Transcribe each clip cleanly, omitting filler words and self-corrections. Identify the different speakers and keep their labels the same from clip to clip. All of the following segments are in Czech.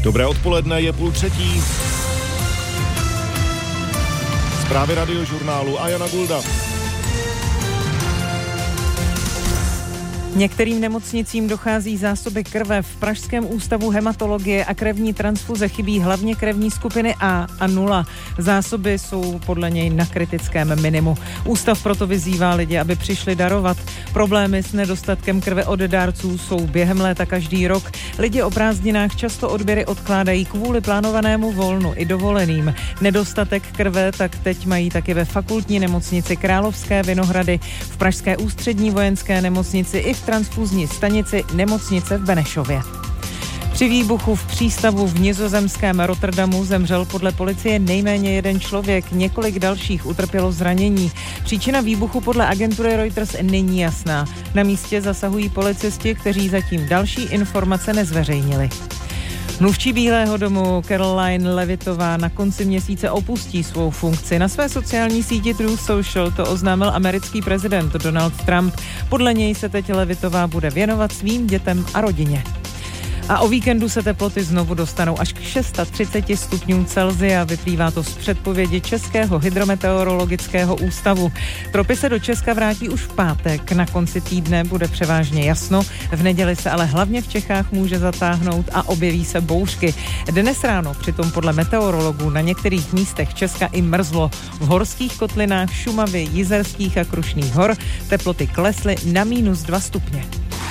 Speaker 1: Dobré odpoledne, je 2:30. Zprávy Radiožurnálu a Jana Gulda.
Speaker 2: Některým nemocnicím dochází zásoby krve. V Pražském ústavu hematologie a krevní transfuze chybí hlavně krevní skupiny A a 0. Zásoby jsou podle něj na kritickém minimu. Ústav proto vyzývá lidi, aby přišli darovat. Problémy s nedostatkem krve od dárců jsou během léta každý rok. Lidi o prázdninách často odběry odkládají kvůli plánovanému volnu i dovoleným. Nedostatek krve tak teď mají taky ve fakultní nemocnici Královské Vinohrady, v pražské ústřední vojenské nemocnici i v transfuzní stanici nemocnice v Benešově. Při výbuchu v přístavu v nizozemském Rotterdamu zemřel podle policie nejméně jeden člověk, několik dalších utrpělo zranění. Příčina výbuchu podle agentury Reuters není jasná. Na místě zasahují policisti, kteří zatím další informace nezveřejnili. Mluvčí Bílého domu Caroline Levitová na konci měsíce opustí svou funkci. Na své sociální síti Truth Social to oznámil americký prezident Donald Trump. Podle něj se teď Levitová bude věnovat svým dětem a rodině. A o víkendu se teploty znovu dostanou až k 630 stupňům Celsia. Vyplývá to z předpovědi Českého hydrometeorologického ústavu. Tropy se do Česka vrátí už v pátek. Na konci týdne bude převážně jasno. V neděli se ale hlavně v Čechách může zatáhnout a objeví se bouřky. Dnes ráno přitom podle meteorologů na některých místech Česka i mrzlo. V horských kotlinách Šumavy, Jizerských a Krušných hor teploty klesly na -2 stupně.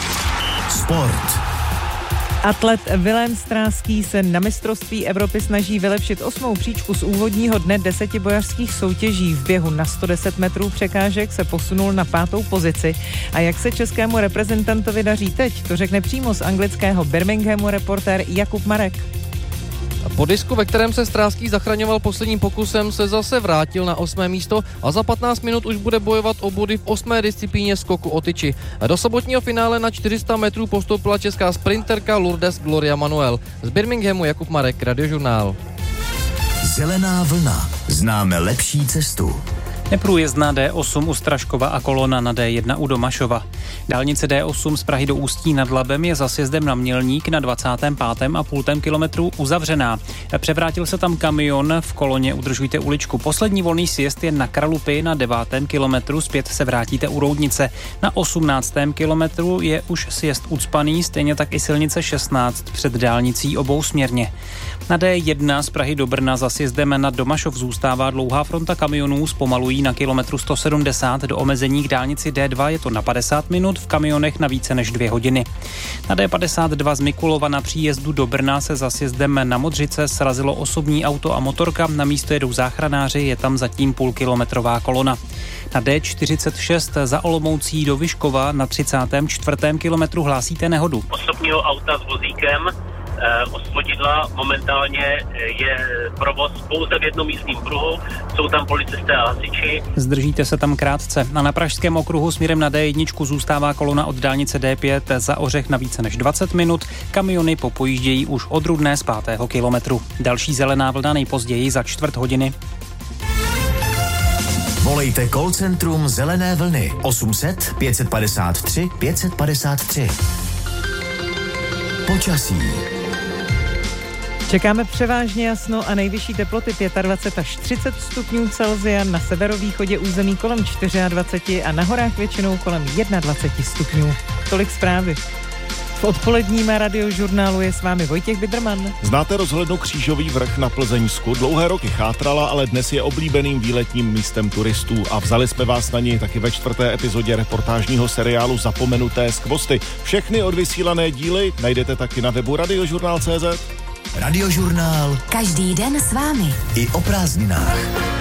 Speaker 3: Sport.
Speaker 2: Atlet Vilém Stráský se na mistrovství Evropy snaží vylepšit 8. příčku z úvodního dne 10 bojařských soutěží. V běhu na 110 metrů překážek se posunul na 5. pozici. A jak se českému reprezentantovi daří teď, to řekne přímo z anglického Birminghamu reportér Jakub Marek.
Speaker 4: Po disku, ve kterém se Stráský zachraňoval posledním pokusem, se zase vrátil na 8. místo a za 15 minut už bude bojovat o body v 8. disciplíně skoku o tyči. Do sobotního finále na 400 metrů postoupila česká sprinterka Lourdes Gloria Manuel. Z Birminghamu Jakub Marek, Radiožurnál.
Speaker 3: Zelená vlna. Známe lepší cestu.
Speaker 5: Neprůjezdná D8 u Straškova a kolona na D1 u Domašova. Dálnice D8 z Prahy do Ústí nad Labem je za sjezdem na Mělník na 25,5 kilometru uzavřená. Převrátil se tam kamion, v koloně udržujte uličku. Poslední volný sjezd je na Kralupy na 9. kilometru, zpět se vrátíte u Roudnice. Na 18. kilometru je už sjezd ucpaný, stejně tak i silnice 16 před dálnicí obousměrně. Na D1 z Prahy do Brna za sjezdem na Domašov zůstává dlouhá fronta kamionů, zpomalují na kilometru 170, do omezení k dálnici D2 je to na 50 minut, v kamionech na více než 2 hodiny. Na D52 z Mikulova na příjezdu do Brna se za sjezdem na Modřice srazilo osobní auto a motorka, na místo jedou záchranáři, je tam zatím půlkilometrová kolona. Na D46 za Olomoucí do Vyškova na 34. kilometru hlásíte nehodu.
Speaker 6: Osobního auta s vozíkem osvodidla, momentálně je provoz pouze v jednomístním pruhu, jsou tam policisté a hasiči.
Speaker 5: Zdržíte se tam krátce. A na Pražském okruhu směrem na D1 zůstává kolona od dálnice D5 za Ořech na více než 20 minut. Kamiony popojíždějí už od Rudné z 5. kilometru. Další zelená vlna nejpozději za 4 hodiny.
Speaker 3: Volejte call centrum Zelené vlny 800 553 553. Počasí.
Speaker 2: Čekáme převážně jasno a nejvyšší teploty 25 až 30 stupňů Celsia, na severovýchodě území kolem 24 a na horách většinou kolem 21 stupňů. Tolik zprávy. V odpoledním Radiožurnálu je s vámi Vojtěch Bidrman.
Speaker 1: Znáte rozhlednu Křížový vrch na Plzeňsku? Dlouhé roky chátrala, ale dnes je oblíbeným výletním místem turistů a vzali jsme vás na něj taky ve 4. epizodě reportážního seriálu Zapomenuté skvosty. Všechny odvysílané díly najdete taky na webu radiožurnál.cz.
Speaker 3: Radiožurnál.
Speaker 7: Každý den s vámi.
Speaker 3: I o prázdninách.